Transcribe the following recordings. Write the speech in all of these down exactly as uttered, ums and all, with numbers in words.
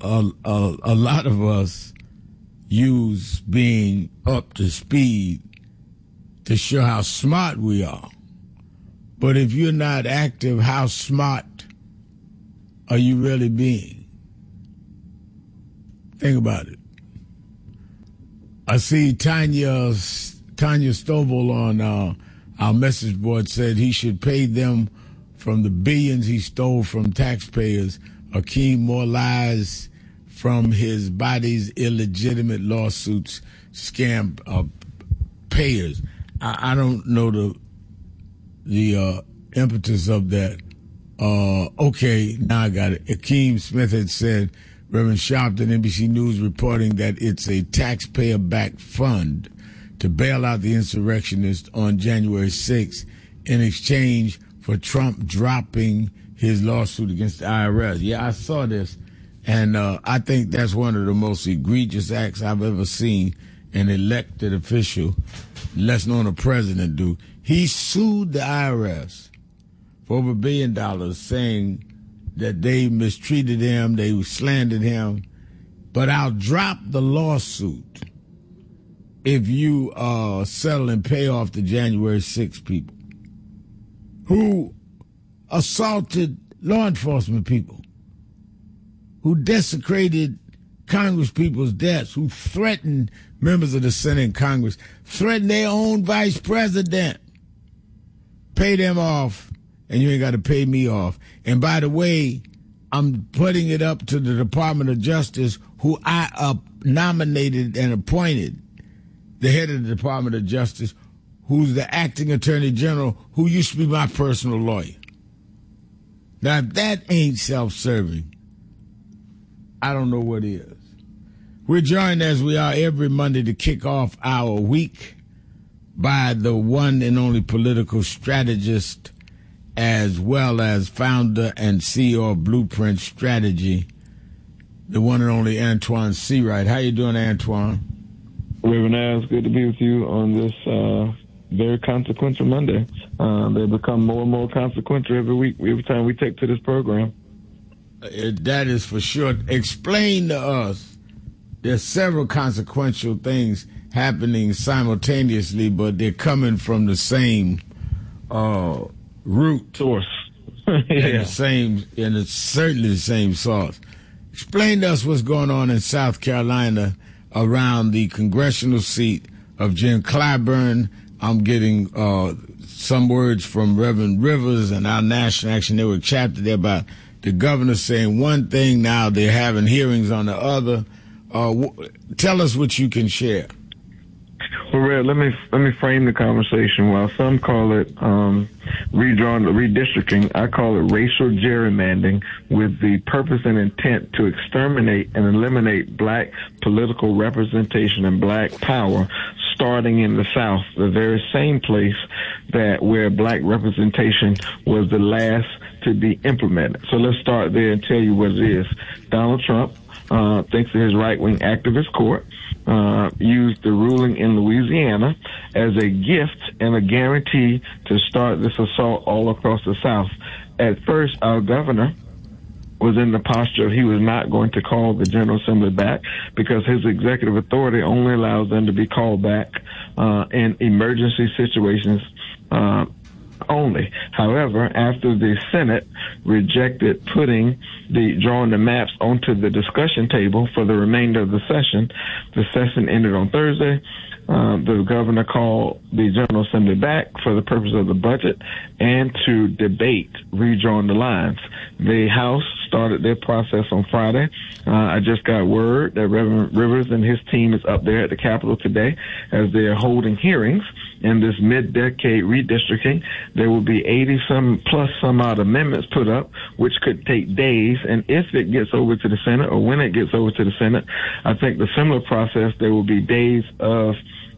a, a, a lot of us use being up to speed to show how smart we are. But if you're not active, how smart are you really being? Think about it. I see Tanya, Tanya Stovall on uh, our message board said he should pay them from the billions he stole from taxpayers or keep more lies from his body's illegitimate lawsuits, scam uh, payers. I, I don't know the the uh, impetus of that. Uh, okay, now I got it. Akeem Smith had said, Reverend Sharpton, N B C News, reporting that it's a taxpayer-backed fund to bail out the insurrectionists on January sixth in exchange for Trump dropping his lawsuit against the I R S. Yeah, I saw this, and uh, I think that's one of the most egregious acts I've ever seen an elected official, less known a president, do. He sued the I R S for over a billion dollars, saying that they mistreated him, they slandered him, but I'll drop the lawsuit if you uh, settle and pay off the January sixth people who assaulted law enforcement people, who desecrated Congress people's desks, who threatened members of the Senate and Congress, threatened their own vice president. Pay them off, and you ain't got to pay me off. And by the way, I'm putting it up to the Department of Justice, who I uh, nominated and appointed, the head of the Department of Justice, who's the acting attorney general, who used to be my personal lawyer. Now, if that ain't self-serving, I don't know what is. We're joined, as we are every Monday, to kick off our week by the one and only political strategist, as well as founder and C E O of Blueprint Strategy, the one and only Antoine Seawright. How you doing, Antoine? Reverend Al, it's good to be with you on this uh, very consequential Monday. Uh, they become more and more consequential every week, every time we take to this program. Uh, that is for sure. Explain to us. There's several consequential things happening simultaneously, but they're coming from the same uh, root source, yeah. and the same, and it's certainly the same source. Explain to us what's going on in South Carolina around the congressional seat of Jim Clyburn. I'm getting uh, some words from Reverend Rivers and our National Action Network chapter there about the governor saying one thing, now they're having hearings on the other. Uh, w- tell us what you can share. Well, Red, let me let me frame the conversation. While some call it um, redrawn redistricting, I call it racial gerrymandering, with the purpose and intent to exterminate and eliminate black political representation and black power, starting in the South, the very same place that where black representation was the last to be implemented. So let's start there and tell you what it is. Donald Trump uh, thinks that his right-wing activist court uh, used the ruling in Louisiana as a gift and a guarantee to start this assault all across the South. At first, our governor was in the posture of he was not going to call the General Assembly back because his executive authority only allows them to be called back uh, in emergency situations uh, only. However, after the Senate rejected putting the drawing the maps onto the discussion table for the remainder of the session, the session ended on Thursday. Uh, the governor called the General Assembly back for the purpose of the budget and to debate redrawing the lines. The House started their process on Friday. Uh, I just got word that Reverend Rivers and his team is up there at the Capitol today as they are holding hearings in this mid-decade redistricting. There will be eighty some plus some odd amendments put up, which could take days. And if it gets over to the Senate, or when it gets over to the Senate, I think the similar process, there will be days of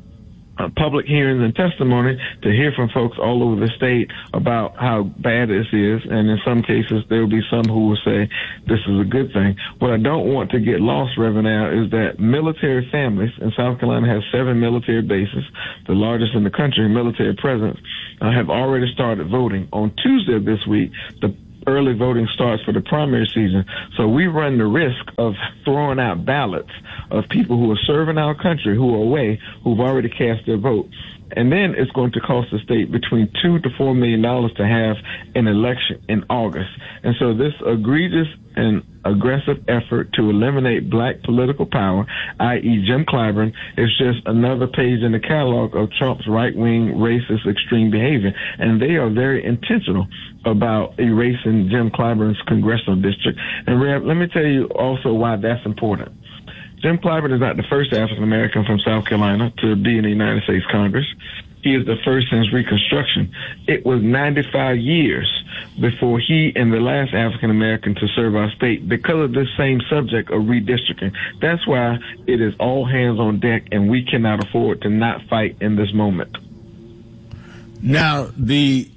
Uh, public hearings and testimony to hear from folks all over the state about how bad this is, and in some cases there will be some who will say this is a good thing. What I don't want to get lost, Reverend Al, is that military families, and South Carolina has seven military bases, the largest in the country, military presence, uh, have already started voting. On Tuesday of this week, the early voting starts for the primary season. So we run the risk of throwing out ballots of people who are serving our country, who are away, who've already cast their vote. And then it's going to cost the state between two to four million dollars to have an election in August. And so this egregious and aggressive effort to eliminate black political power, that is. Jim Clyburn, is just another page in the catalog of Trump's right-wing, racist, extreme behavior. And they are very intentional about erasing Jim Clyburn's congressional district. And Rev, let me tell you also why that's important. Jim Clyburn is not the first African-American from South Carolina to be in the United States Congress. He is the first since Reconstruction. It was ninety-five years before he and the last African-American to serve our state because of this same subject of redistricting. That's why it is all hands on deck, and we cannot afford to not fight in this moment. Now, the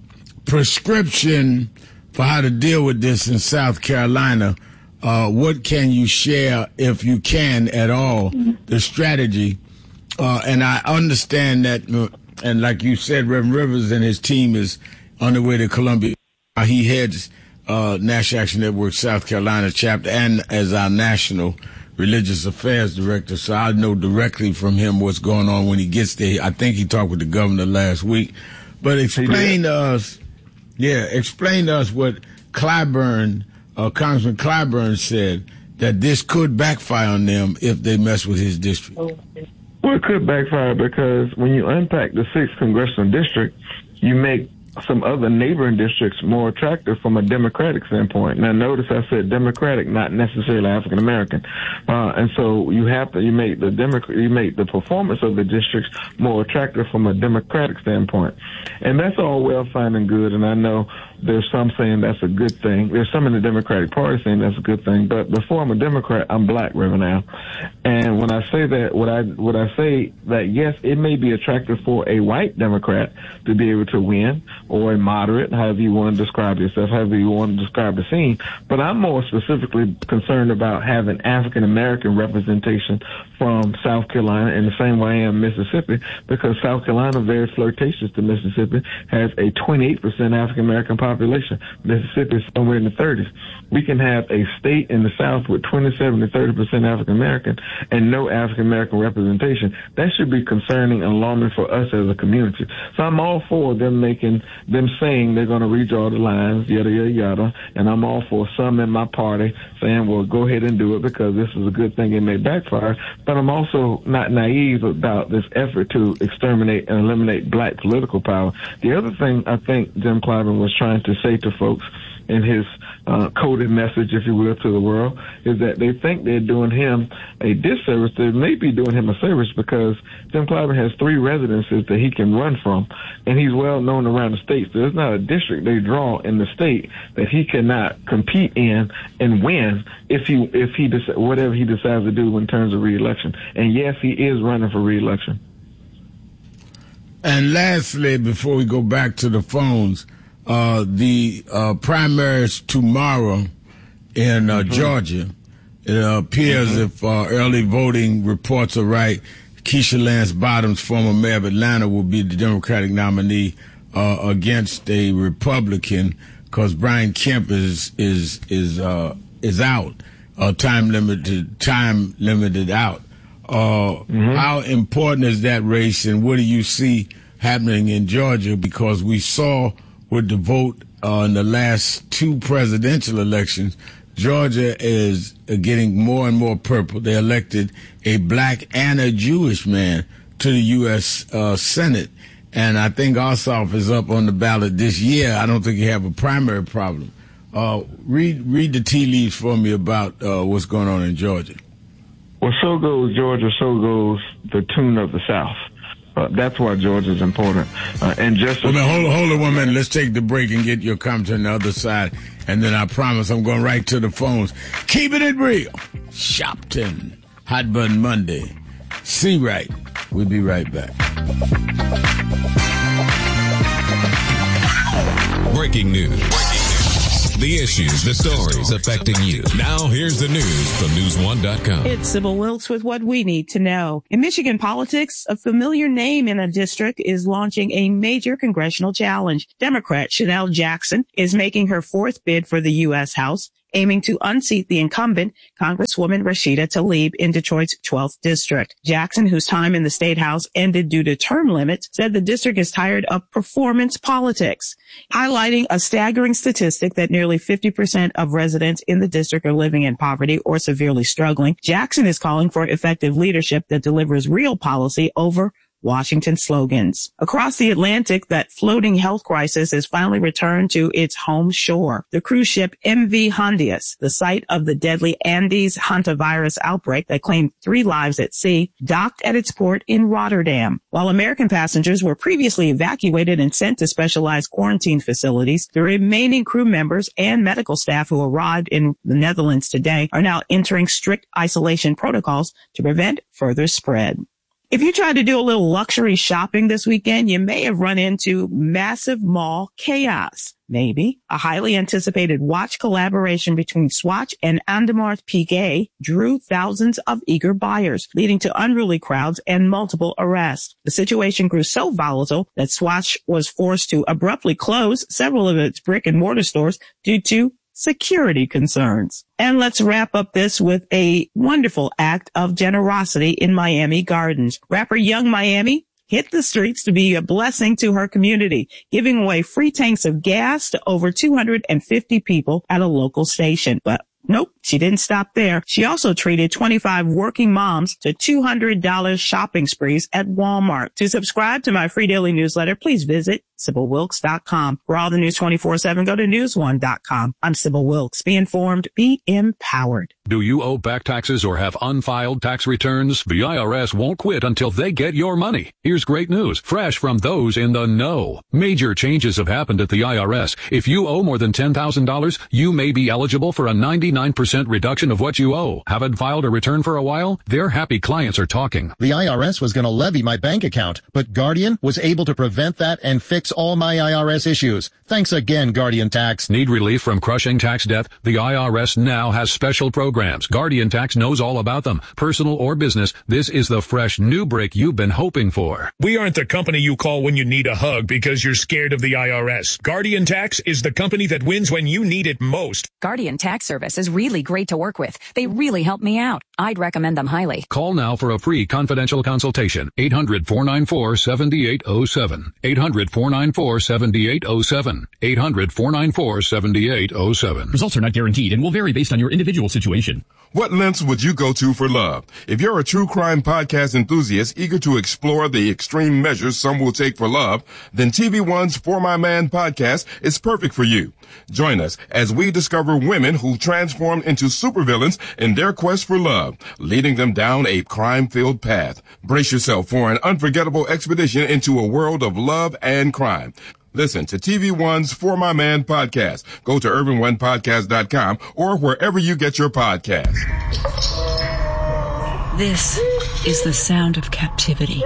prescription for how to deal with this in South Carolina, uh, what can you share, if you can at all, the strategy? Uh, and I understand that, and like you said, Reverend Rivers and his team is on the way to Columbia. He heads uh, National Action Network South Carolina chapter and as our national religious affairs director. So I know directly from him what's going on when he gets there. I think he talked with the governor last week. But explain to us, yeah, explain to us what Clyburn, uh, Congressman Clyburn said, that this could backfire on them if they mess with his district. Well, it could backfire because when you unpack the sixth congressional district, you make some other neighboring districts more attractive from a Democratic standpoint. Now, notice I said Democratic, not necessarily African American, uh, and so you have to you make the Democrat you make the performance of the districts more attractive from a Democratic standpoint, and that's all well, fine, and good. And I know there's some saying that's a good thing. There's some in the Democratic Party saying that's a good thing. But before I'm a Democrat, I'm black, Reverend Al. And when I say that, what I what I say that yes, it may be attractive for a white Democrat to be able to win, or a moderate, however you want to describe yourself, however you want to describe the scene. But I'm more specifically concerned about having African American representation from South Carolina in the same way I am Mississippi, because South Carolina, very flirtatious to Mississippi, has a twenty-eight percent African American population. Mississippi is somewhere in the thirties. We can have a state in the South with twenty-seven to thirty percent African American and no African American representation. That should be concerning and alarming for us as a community. So I'm all for them making, them saying they're going to redraw the lines, yada, yada, yada. And I'm all for some in my party saying, well, go ahead and do it because this is a good thing. It may backfire. But I'm also not naive about this effort to exterminate and eliminate black political power. The other thing I think Jim Clyburn was trying to say to folks in his uh, coded message, if you will, to the world, is that they think they're doing him a disservice. They may be doing him a service because Jim Clyburn has three residences that he can run from, and he's well known around the state. So there's not a district they draw in the state that he cannot compete in and win if he if he dec- whatever he decides to do in terms of re-election. And yes, he is running for re-election. And lastly, before we go back to the phones, uh, the uh, primaries tomorrow in uh, mm-hmm. Georgia, it uh, appears mm-hmm. if uh, early voting reports are right, Keisha Lance Bottoms, former mayor of Atlanta, will be the Democratic nominee uh, against a Republican because Brian Kemp is is is uh, is out, uh, time limited, time limited out. Uh, mm-hmm. How important is that race, and what do you see happening in Georgia? Because we saw with the vote uh, in the last two presidential elections, Georgia is uh, getting more and more purple. They elected a black and a Jewish man to the U S Uh, Senate, and I think Ossoff is up on the ballot this year. I don't think you have a primary problem. Uh, read read the tea leaves for me about uh, what's going on in Georgia. Well, so goes Georgia, so goes the tune of the South. Uh, that's why Georgia is important. Uh, and just well, man, hold on, hold on one minute. Let's take the break and get your comment on the other side. And then I promise I'm going right to the phones. Keeping it real. Shopton. Hot Button Monday. See right. We'll be right back. Breaking news. Breaking news. The issues, the stories affecting you. Now here's the news from news one dot com. It's Sybil Wilkes with what we need to know. In Michigan politics, a familiar name in a district is launching a major congressional challenge. Democrat Chanel Jackson is making her fourth bid for the U S House, aiming to unseat the incumbent, Congresswoman Rashida Tlaib, in Detroit's twelfth district. Jackson, whose time in the State House ended due to term limits, said the district is tired of performance politics, highlighting a staggering statistic that nearly fifty percent of residents in the district are living in poverty or severely struggling. Jackson is calling for effective leadership that delivers real policy over Washington slogans. Across the Atlantic, that floating health crisis has finally returned to its home shore. The cruise ship M V Hondias, the site of the deadly Andes hantavirus outbreak that claimed three lives at sea, docked at its port in Rotterdam. While American passengers were previously evacuated and sent to specialized quarantine facilities, the remaining crew members and medical staff who arrived in the Netherlands today are now entering strict isolation protocols to prevent further spread. If you tried to do a little luxury shopping this weekend, you may have run into massive mall chaos. Maybe a highly anticipated watch collaboration between Swatch and Audemars Piguet drew thousands of eager buyers, leading to unruly crowds and multiple arrests. The situation grew so volatile that Swatch was forced to abruptly close several of its brick and mortar stores due to security concerns. And let's wrap up this with a wonderful act of generosity in Miami Gardens. Rapper Young Miami hit the streets to be a blessing to her community, giving away free tanks of gas to over two hundred fifty people at a local station. But nope, she didn't stop there. She also treated twenty-five working moms to two hundred dollars shopping sprees at Walmart. To subscribe to my free daily newsletter, please visit Sybil Wilkes dot com. For all the news twenty-four seven, go to news one dot com. I'm Sybil Wilkes. Be informed, be empowered. Do you owe back taxes or have unfiled tax returns? The I R S won't quit until they get your money. Here's great news, fresh from those in the know. Major changes have happened at the I R S. If you owe more than ten thousand dollars, you may be eligible for a ninety-nine percent reduction of what you owe. Haven't filed a return for a while? Their happy clients are talking. The I R S was going to levy my bank account, but Guardian was able to prevent that and fix all my I R S issues. Thanks again, Guardian Tax. Need relief from crushing tax debt? The I R S now has special programs. Guardian Tax knows all about them. Personal or business, this is the fresh new break you've been hoping for. We aren't the company you call when you need a hug because you're scared of the I R S. Guardian Tax is the company that wins when you need it most. Guardian Tax Service is really great to work with. They really help me out. I'd recommend them highly. Call now for a free confidential consultation. eight hundred, four nine four, seven eight zero seven. eight hundred, four nine four, seven eight zero seven. eight hundred, four nine four, seven eight zero seven. Results are not guaranteed and will vary based on your individual situation. What lengths would you go to for love? If you're a true crime podcast enthusiast eager to explore the extreme measures some will take for love, then T V One's For My Man podcast is perfect for you. Join us as we discover women who transformed into supervillains in their quest for love, leading them down a crime-filled path. Brace yourself for an unforgettable expedition into a world of love and crime. Listen to T V One's For My Man podcast. Go to urban one podcast dot com or wherever you get your podcasts. This is the sound of captivity.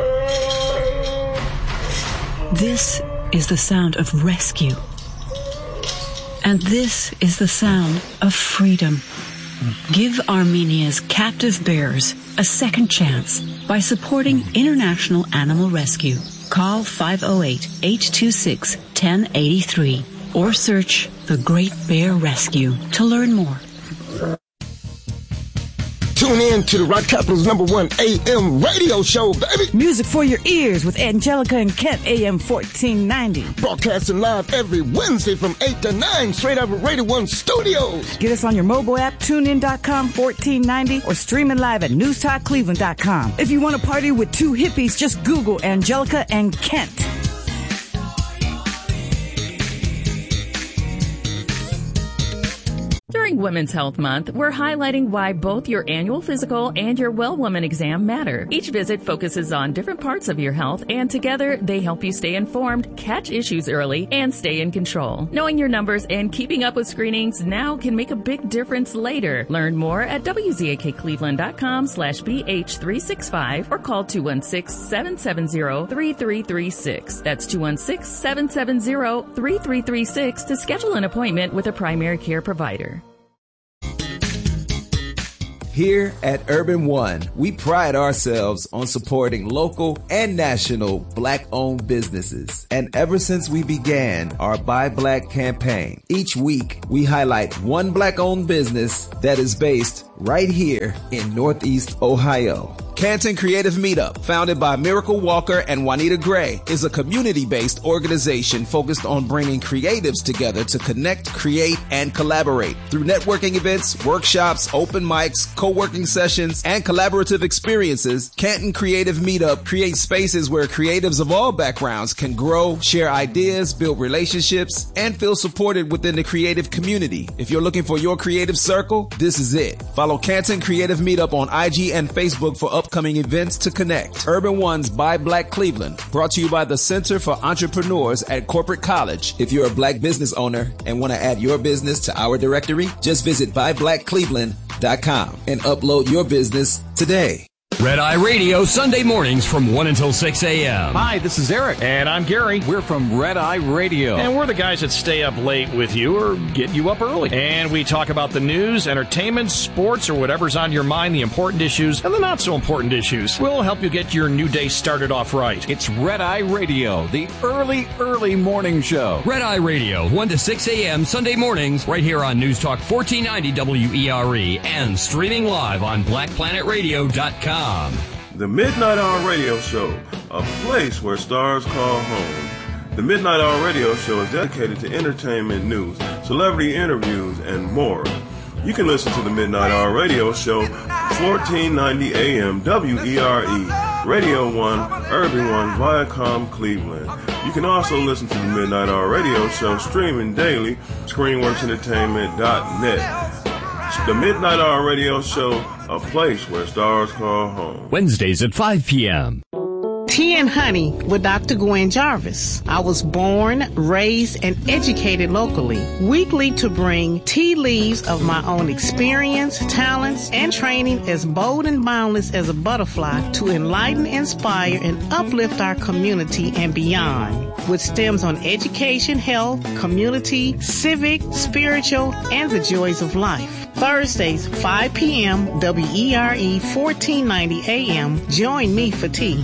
This is the sound of rescue. And this is the sound of freedom. Give Armenia's captive bears a second chance by supporting International Animal Rescue. Call five oh eight, eight two six, one oh eight three or search The Great Bear Rescue to learn more. Tune in to the Rock Capital's number one A M radio show, baby. Music for your ears with Angelica and Kent, A M fourteen ninety. Broadcasting live every Wednesday from eight to nine, straight out of Radio one Studios. Get us on your mobile app, tune in dot com, fourteen ninety, or streaming live at news talk cleveland dot com. If you want to party with two hippies, just Google Angelica and Kent. During During Women's Health Month, we're highlighting why both your annual physical and your Well Woman exam matter. Each visit focuses on different parts of your health, and together they help you stay informed, catch issues early, and stay in control. Knowing your numbers and keeping up with screenings now can make a big difference later. Learn more at W Z A K Cleveland dot com slash B H three sixty-five or call two one six, seven seven zero, three three three six. That's two one six, seven seven zero, three three three six to schedule an appointment with a primary care provider. Here at Urban One, we pride ourselves on supporting local and national Black-owned businesses. And ever since we began our Buy Black campaign, each week we highlight one Black-owned business that is based right here in Northeast Ohio. Canton Creative Meetup, founded by Miracle Walker and Juanita Gray, is a community-based organization focused on bringing creatives together to connect, create, and collaborate. Through networking events, workshops, open mics, co-working sessions, and collaborative experiences, Canton Creative Meetup creates spaces where creatives of all backgrounds can grow, share ideas, build relationships, and feel supported within the creative community. If you're looking for your creative circle, this is it. Follow Canton Creative Meetup on I G and Facebook for upcoming events to connect. Urban One's Buy Black Cleveland, brought to you by the Center for Entrepreneurs at Corporate College. If you're a Black business owner and want to add your business to our directory, just visit buy black cleveland dot com and upload your business today. Red Eye Radio, Sunday mornings from one until six a.m. Hi, this is Eric. And I'm Gary. We're from Red Eye Radio. And we're the guys that stay up late with you or get you up early. And we talk about the news, entertainment, sports, or whatever's on your mind, the important issues and the not so important issues. We'll help you get your new day started off right. It's Red Eye Radio, the early, early morning show. Red Eye Radio, one to six a.m. Sunday mornings, right here on News Talk fourteen ninety W E R E and streaming live on black planet radio dot com. The Midnight Hour Radio Show, a place where stars call home. The Midnight Hour Radio Show is dedicated to entertainment news, celebrity interviews, and more. You can listen to the Midnight Hour Radio Show, fourteen ninety A M W E R E, Radio one, Urban One, Viacom, Cleveland. You can also listen to the Midnight Hour Radio Show streaming daily, screenworks entertainment dot net. The Midnight Hour Radio Show, a place where stars call home. Wednesdays at five p.m. Tea and Honey with Doctor Gwen Jarvis. I was born, raised, and educated locally. Weekly to bring tea leaves of my own experience, talents, and training as bold and boundless as a butterfly to enlighten, inspire, and uplift our community and beyond. With stems on education, health, community, civic, spiritual, and the joys of life. Thursdays, five p.m., W E R E, fourteen ninety A M. Join me for tea.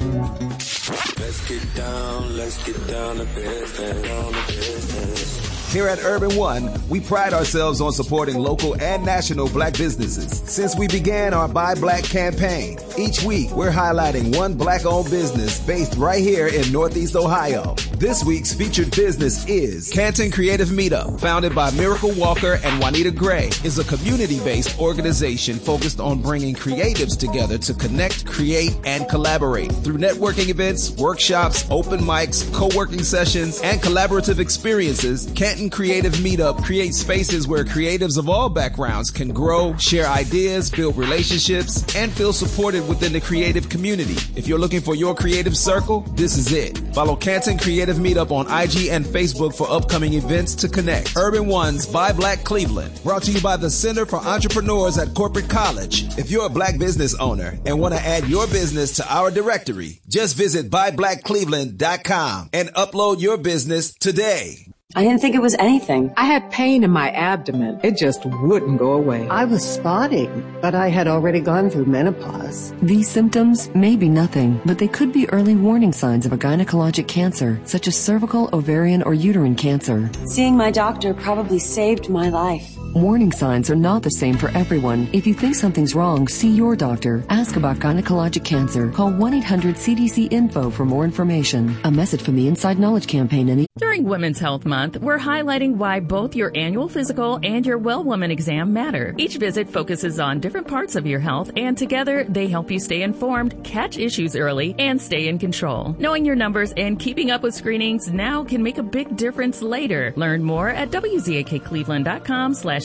Let's get down, let's get down to business, down to business. Here at Urban One, we pride ourselves on supporting local and national Black businesses. Since we began our Buy Black campaign, each week we're highlighting one Black-owned business based right here in Northeast Ohio. This week's featured business is Canton Creative Meetup, founded by Miracle Walker and Juanita Gray, is a community-based organization focused on bringing creatives together to connect, create, and collaborate. Through networking events, workshops, open mics, co-working sessions, and collaborative experiences, Canton Creative Meetup creates spaces where creatives of all backgrounds can grow, share ideas, build relationships, and feel supported within the creative community. If you're looking for your creative circle, this is it. Follow Canton Creative Meetup on I G and Facebook for upcoming events to connect. Urban One's Buy Black Cleveland, brought to you by the Center for Entrepreneurs at Corporate College. If you're a Black business owner and want to add your business to our directory, just visit buy black cleveland dot com and upload your business today. I didn't think it was anything. I had pain in my abdomen. It just wouldn't go away. I was spotting, but I had already gone through menopause. These symptoms may be nothing, but they could be early warning signs of a gynecologic cancer, such as cervical, ovarian, or uterine cancer. Seeing my doctor probably saved my life. Warning signs are not the same for everyone. If you think something's wrong, see your doctor. Ask about gynecologic cancer. Call one eight hundred C D C info for more information. A message from the Inside Knowledge Campaign and the During Women's Health Month, we're highlighting why both your annual physical and your Well Woman exam matter. Each visit focuses on different parts of your health, and together they help you stay informed, catch issues early, and stay in control. Knowing your numbers and keeping up with screenings now can make a big difference later. Learn more at W Z A K Cleveland dot com slash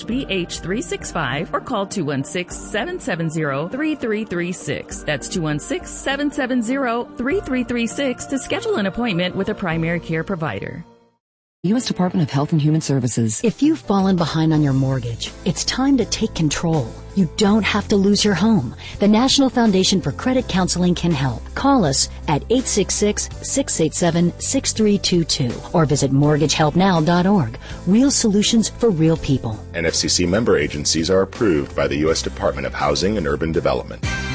B H three six five or call two one six, seven seven zero, three three three six. That's two one six, seven seven zero, three three three six to schedule an appointment with a primary care provider. U S Department of Health and Human Services. If you've fallen behind on your mortgage, it's time to take control. You don't have to lose your home. The National Foundation for Credit Counseling can help. Call us at eight six six, six eight seven, six three two two or visit mortgage help now dot org. Real solutions for real people. N F C C member agencies are approved by the U S Department of Housing and Urban Development.